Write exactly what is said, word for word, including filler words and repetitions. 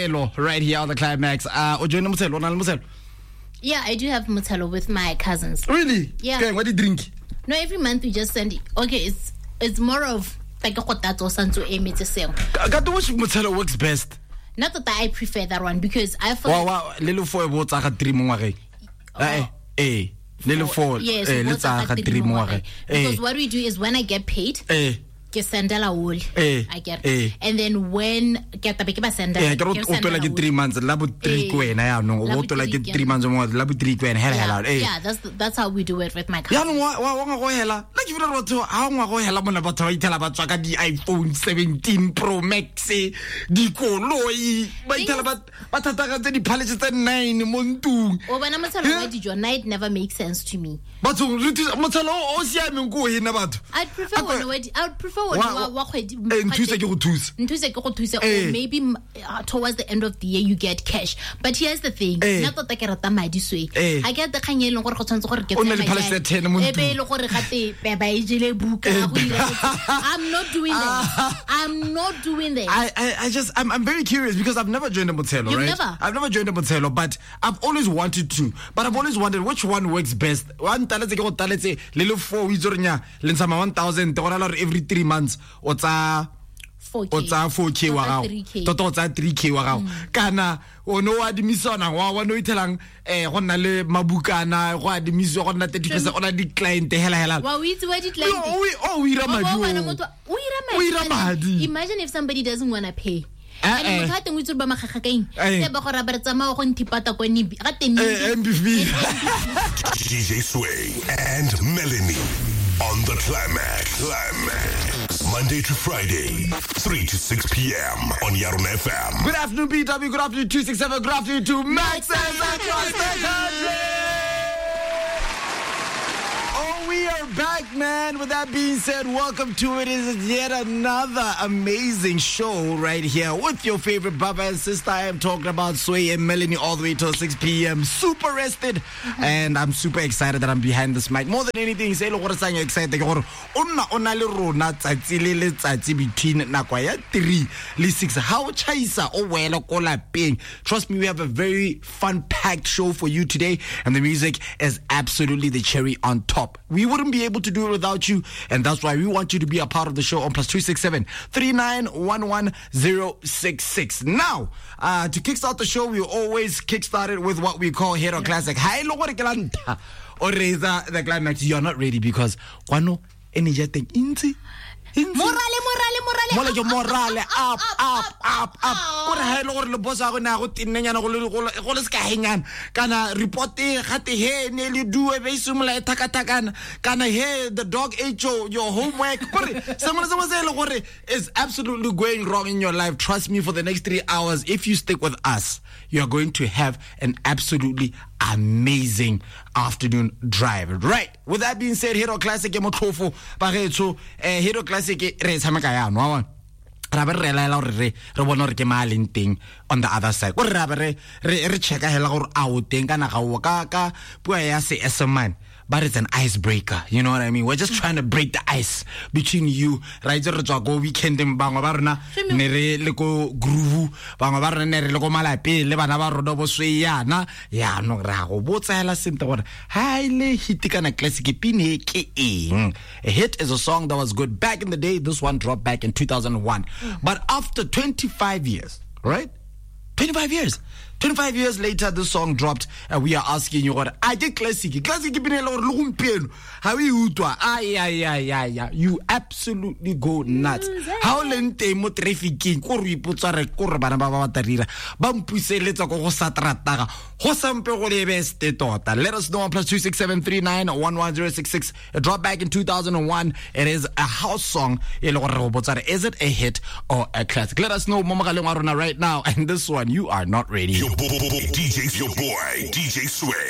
right here on the Climax. Uh, Ojoyina Motshelo, ona le Motshelo? Yeah, I do have Motshelo with my cousins. Really? Yeah. Okay, what do you drink? No, every month we just send. Okay, it's it's more of like a kotato santo emete sale. Got to which Motshelo works best? Not that I prefer that one because I feel. Wow, wow, little for about tsa three mo ngare. Eh, eh, little for yes, eh, let's tsa three mo ngare. Because what we do is when I get paid. Eh. Ke sendela wool. Eh, I get eh. and then when get the big sender eh ke re o tola ke three months la bo three kwena ya no o tola ke three months mo la bo three kwena hela hela eh yeah that's that's how we do it with my cousins. Ya no wa wa go hela la ke vona batho ha ngwa go hela bona batho ba itela ba tswa ka di iPhone seventeen Pro Max di koloi ba itela ba ba thata ka tse di polish tse nine mo ntung o bona Motshelo wa dijo night never makes sense to me. Batho Motshelo o siame go hina batho I'd prefer one I would prefer one wa khwedi ntuse ke go thusa ntuse ke go thusa or maybe uh, towards the end of the year you get cash. But here's the thing, na tota ke rata madi swe I get the khanyeleng gore go tshwantse gore ke tsaya madi e be le gore gate ba ijele buka go ira I'm not doing that. I'm not doing that. I I, I just I'm I'm very curious because I've never joined a Motshelo, right? Never? I've never joined a Motshelo, but I've always wanted to. But I've always wondered which one works best. One taletse ke go taletse le le four we zornya le ntsama one thousand te gona every three months o tsa four K o tsa four K wa gago tota o tsa three K wa gago kana o no adimisana wa wa no itelang eh go nna le mabukana go adimiswa go nna thirty percent ona di client hela hela wa o itse wa di client oh we ira madi o ira madi. Imagine if somebody doesn't want to pay and motho a teng o itse ba magaga kaeng e ba go ra ba re tsamao go ntipata kwa nibi ga teng M B V D J Sway and Melanie on the Climax. Climax. Monday to Friday, three to six p.m. on Yaron F M. Good afternoon, B W. Good afternoon, two six seven. Good afternoon to Max and across the country. Oh, we are back, man. With that being said, welcome to it. It is yet another amazing show right here with your favorite Baba and sister. I am talking about Sway and Melanie all the way till six p.m. Super rested. And I'm super excited that I'm behind this mic. More than anything, say, look what I'm excited. Onna onna le rona tsatsi le le tsatsi between nakwa ya three le six. How chaisa o wela ko lapeng. Trust me, we have a very fun-packed show for you today. And the music is absolutely the cherry on top. We wouldn't be able to do it without you, and that's why we want you to be a part of the show on plus two six seven three nine one one zero six six. Now, uh, to kickstart the show, we always kickstart it with what we call Hero Classic. Hi, lo gore ke lanta or the Climax. You're not ready because kwano energy thing inti. Morale, morale, morale. Mola yo morale up, up, up, up. Go re ha ile gore le boss a go na go tinnenyana go le go le ska henyana kana report e gate he ne le due be sumla etakatakana kana he the dog ate your, your homework. Gore someone someone say le gore is absolutely going wrong in your life. Trust me, for the next three hours, if you stick with us, you are going to have an absolutely amazing afternoon drive. Right. With that being said, Hero Classic e motlhofo ba getso eh Hero Classic re tshameka ya no wa ra ba re la la re re bona re ke maleng teng on the other side go ra ba re re checka hela gore a o teng kana ga o ka ka bua ya se eseman. But it's an icebreaker, you know what I mean? We're just trying to break the ice between you. Right, re tswa go weekend in bangwa ba rona ne re le go groove, bangwa ba rona ne re le go malape le bana ba rona bo sweyana ya no ra go botsela sente gore highly hit kana classic pine ke eng. A hit is a song that was good back in the day. This one dropped back in two thousand one. But after twenty-five years, right? twenty-five years. twenty-five years later, this song dropped, and we are asking you, what I did classic. Classic, how you do? Ay, ay, ay, ay, ay. You absolutely go nuts. How lente mo trafficking, Kuri putsare Kurbana Batarira, Bampuse let's go Satrataga, Hosampe Beste Tota. Let us know on plus two six seven three nine one one zero six six. It dropped back in two thousand one. It is a house song. Is it a hit or a classic? Let us know, Mama Galungaruna, right now. And this one, you are not ready. Your boy, D J, your boy, D J Sway.